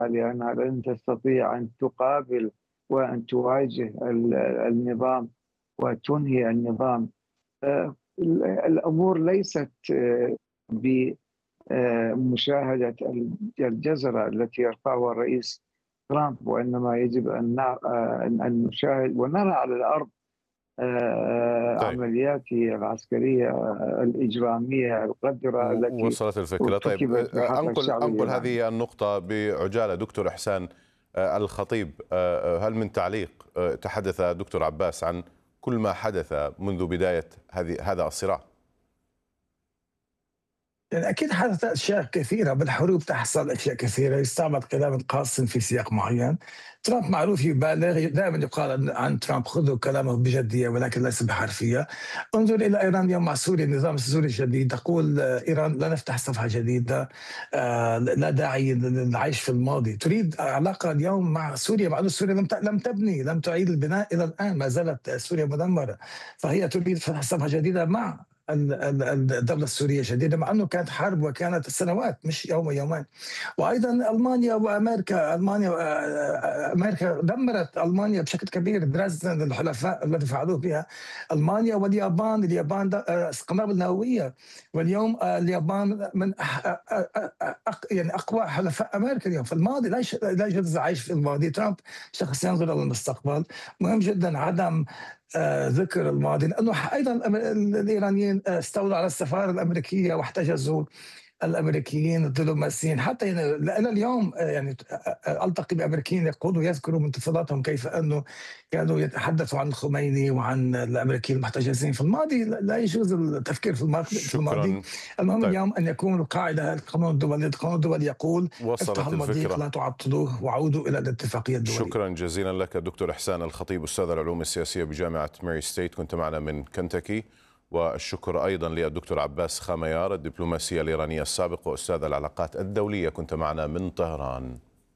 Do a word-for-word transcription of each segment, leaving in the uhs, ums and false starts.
لأنها لن تستطيع أن تقابل وأن تواجه ال- النظام وتنهي النظام. آه، الأمور ليست آه، بمشاهدة الجزرة التي يرفعها الرئيس ترامب، وإنما يجب أن نع- آه، أن نشاهد ونرى على الأرض آه، طيب، عملياته العسكرية آه، الإجرامية القذرة و- التي وصلت الفكرة. طيب، ارتكبت بحق أنقل الشعب أنقل الإيراني. هذه النقطة بعجالة. دكتور إحسان آه، الخطيب، آه، هل من تعليق؟ آه، تحدث دكتور عباس عن كل ما حدث منذ بداية هذه هذا الصراع. يعني أكيد حدثت أشياء كثيرة بالحروب، تحصل أشياء كثيرة، يستعمل كلام قاص في سياق معين. ترامب معروف يبالغ، دائما يقال عن ترامب خذوا كلامه بجدية ولكن ليس بحرفية. انظر إلى إيران اليوم مع سوريا، النظام السوري الجديد تقول إيران لا نفتح صفحة جديدة، آه، لا داعي للعيش في الماضي. تريد علاقة اليوم مع سوريا، مع أن سوريا لم لم تبني، لم تعيد البناء إلى الآن، ما زالت سوريا مدمرة. فهي تريد فتح صفحة جديدة مع الدولة السورية جديدة، مع أنه كانت حرب وكانت سنوات مش يوم ويومين. وأيضا ألمانيا وأمريكا، ألمانيا أمريكا دمرت ألمانيا بشكل كبير. درزدن الحلفاء الذي فعلوه بها ألمانيا، واليابان اليابان قنابل نووية. واليوم اليابان من يعني أقوى حلفاء أمريكا اليوم. في الماضي لا لا يجوز العيش في الماضي. ترامب شخص ينظر إلى المستقبل. مهم جدا عدم آه ذكر الماضي، لأنه أيضا الإيرانيين استولوا على السفارة الأمريكية واحتجزوا الامريكيين الدبلوماسيين. حتى يعني الى اليوم يعني التقي بامريكيين يقولوا يذكروا من طفولتهم كيف انه كانوا يتحدثوا عن الخميني وعن الامريكيين المحتجزين في الماضي. لا يجوز التفكير في الماضي. شكرا. المهم طيب، اليوم ان يكون القاعده القانون الدولي، القانون الدولي يقول افتحوا المضيق الفكرة. لا تعطلوه وعودوا الى الاتفاقيه الدوليه. شكرا جزيلا لك دكتور إحسان الخطيب، أستاذ العلوم السياسية بجامعة ماري ستيت، كنت معنا من كنتاكي. والشكر أيضا للدكتور عباس خاميار، الدبلوماسية الإيرانية السابق وأستاذ العلاقات الدولية، كنت معنا من طهران.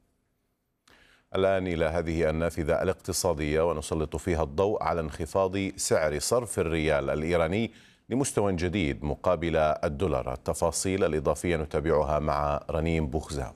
الآن إلى هذه النافذة الاقتصادية، ونسلط فيها الضوء على انخفاض سعر صرف الريال الإيراني لمستوى جديد مقابل الدولار. التفاصيل الإضافية نتابعها مع رنيم بوخزام.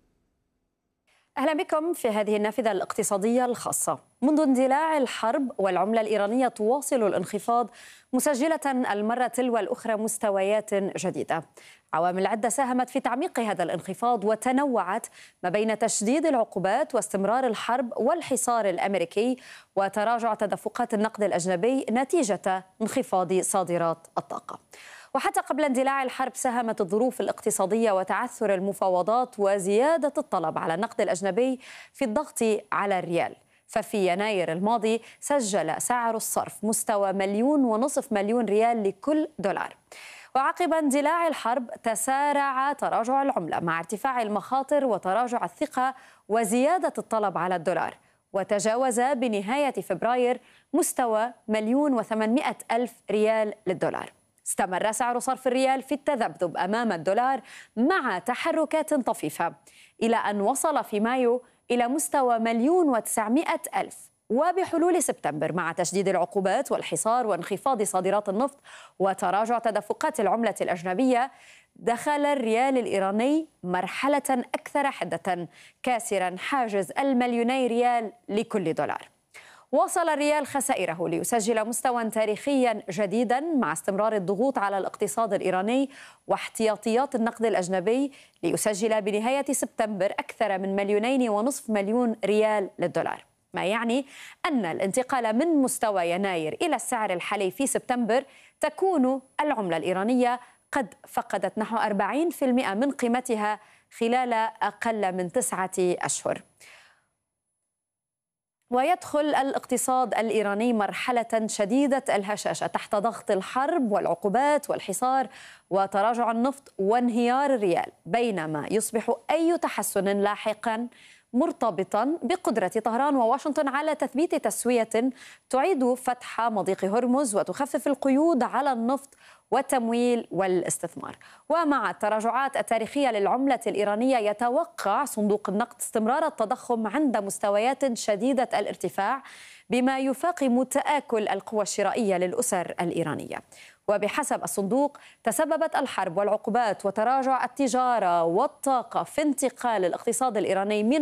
أهلا بكم في هذه النافذة الاقتصادية الخاصة. منذ اندلاع الحرب والعملة الإيرانية تواصل الانخفاض، مسجلة المرة تلو الأخرى مستويات جديدة. عوامل عدة ساهمت في تعميق هذا الانخفاض وتنوعت ما بين تشديد العقوبات واستمرار الحرب والحصار الأمريكي وتراجع تدفقات النقد الأجنبي نتيجة انخفاض صادرات الطاقة. وحتى قبل اندلاع الحرب ساهمت الظروف الاقتصادية وتعثر المفاوضات وزيادة الطلب على النقد الأجنبي في الضغط على الريال. ففي يناير الماضي سجل سعر الصرف مستوى مليون ونصف مليون ريال لكل دولار. وعقب اندلاع الحرب تسارع تراجع العملة مع ارتفاع المخاطر وتراجع الثقة وزيادة الطلب على الدولار، وتجاوز بنهاية فبراير مستوى مليون وثمانمائة ألف ريال للدولار. استمر سعر صرف الريال في التذبذب أمام الدولار مع تحركات طفيفة إلى أن وصل في مايو إلى مستوى مليون وتسعمائة ألف. وبحلول سبتمبر مع تشديد العقوبات والحصار وانخفاض صادرات النفط وتراجع تدفقات العملة الأجنبية، دخل الريال الإيراني مرحلة أكثر حدة، كاسرا حاجز المليوني ريال لكل دولار. واصل الريال خسائره ليسجل مستوى تاريخيا جديدا مع استمرار الضغوط على الاقتصاد الإيراني واحتياطيات النقد الأجنبي، ليسجل بنهاية سبتمبر أكثر من مليونين ونصف مليون ريال للدولار، ما يعني أن الانتقال من مستوى يناير إلى السعر الحالي في سبتمبر تكون العملة الإيرانية قد فقدت نحو أربعين بالمئة من قيمتها خلال أقل من تسعة أشهر. ويدخل الاقتصاد الإيراني مرحلة شديدة الهشاشة تحت ضغط الحرب والعقوبات والحصار وتراجع النفط وانهيار الريال، بينما يصبح أي تحسن لاحقا مرتبطا بقدرة طهران وواشنطن على تثبيت تسوية تعيد فتح مضيق هرمز وتخفف القيود على النفط والتمويل والاستثمار. ومع التراجعات التاريخية للعملة الإيرانية يتوقع صندوق النقد استمرار التضخم عند مستويات شديدة الارتفاع، بما يفاقم تآكل القوى الشرائية للأسر الإيرانية. وبحسب الصندوق تسببت الحرب والعقوبات وتراجع التجارة والطاقة في انتقال الاقتصاد الإيراني من